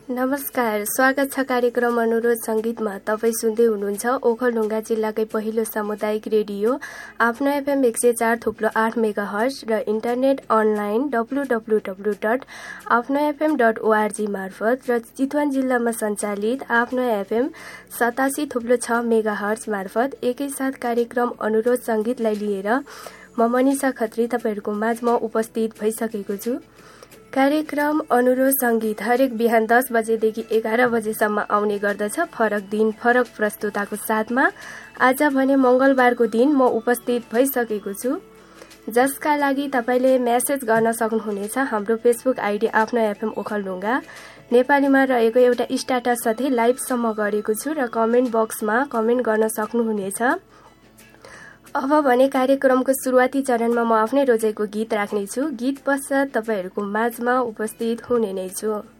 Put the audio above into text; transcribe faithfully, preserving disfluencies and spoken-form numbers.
नमस्कार, स्वागत छ कार्यक्रम अनुरोध संगीतमा। तपाई सुन्दै हुनुहुन्छ ओखलढुङ्गा जिल्लाकै पहिलो सामुदायिक रेडियो आफ्नो एफएम एक सय चार थुप्लो आठ मेगा हर्ज र internet online W W W dot आफ्नो एफएम डट ओआरजी मार्फत र चितवन जिल्लामा सञ्चालित आफ्नो एफएम सतासी थुप्लो छ मेगा हर्ज मार्फत एकैसाथ कार्यक्रम अनुरोध संगीतलाई लिएर म मनिषा खत्री तपाईहरुको माझमा उपस्थित भइसकेको छु। कार्यक्रम अनुरोध संगीत हरेक बिहान दस बजेदेखि एघार बजेसम्म आउने गर्दछ, फरक दिन फरक प्रस्तुताको साथमा। आज भने मंगलबारको दिन म उपस्थित भइसकेको छु, जसका लागि तपाईले मेसेज गर्न सक्नुहुनेछ। हाम्रो फेसबुक आइडी आफ्नो एफएम ओखलढुङ्गा नेपालीमा रहेको एउटा स्ट्याटस साथै लाइभसम्म गरेको छु र कमेन्ट बक्समा कमेन्ट गर्न सक्नुहुनेछ। अब भने कार्यक्रमको सुरुवाती चरणमा म आफ्नै रोजाइको गीत राख्नेछु। गीत पश्चात तपाईहरुको माझमा उपस्थित हुने नै छु।